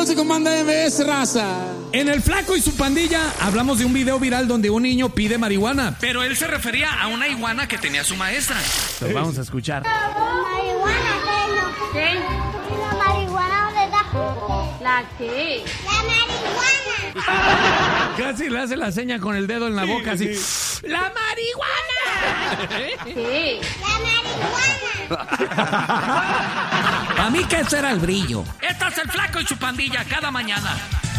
noche con Banda MS, raza. En El Flaco y su pandilla hablamos de un video viral donde un niño pide marihuana, pero él se refería a una iguana que tenía su maestra. Lo vamos a escuchar. ¿Marihuana qué? ¿Qué? ¿La marihuana dónde está? ¿La qué? ¡La marihuana! Casi le hace la seña con el dedo en la boca, así. ¡La marihuana! ¿Qué? ¡La marihuana! A mí que ese era el brillo. Este es El Flaco y su pandilla cada mañana.